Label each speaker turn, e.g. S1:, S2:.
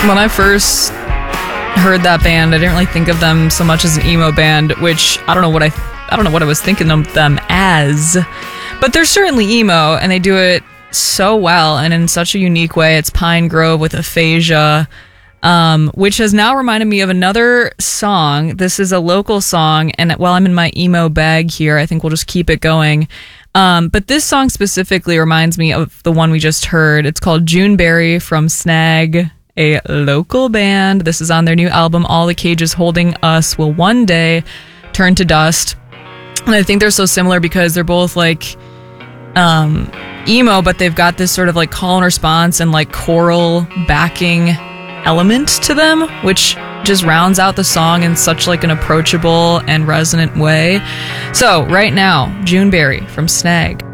S1: When I first heard that band, I didn't really think of them so much as an emo band, which I don't know what I was thinking of them as, but they're certainly emo, and they do it so well and in such a unique way. It's Pine Grove with Aphasia, which has now reminded me of another song. This is a local song, and while I'm in my emo bag here, I think we'll just keep it going. But this song specifically reminds me of the one we just heard. It's called Juneberry from Snag, a local band. This is on their new album, All the Cages Holding Us Will One Day Turn to Dust. And I think they're so similar because they're both like emo, but they've got this sort of like call and response and like choral backing element to them, which just rounds out the song in such like an approachable and resonant way. So right now, Juneberry from Snag.